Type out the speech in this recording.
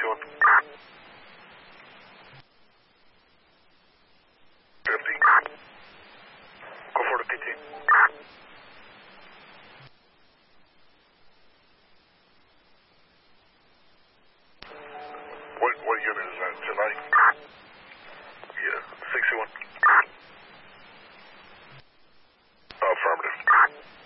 61. 50. Go for the PT. What unit is that? Tonight? Yeah, 61. Affirmative.